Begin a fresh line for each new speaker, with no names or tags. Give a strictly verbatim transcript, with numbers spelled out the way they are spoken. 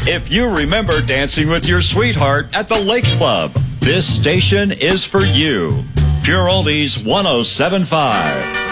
If you remember dancing with your sweetheart at the Lake Club, this station is for you. Pure Oldies one oh seven point five.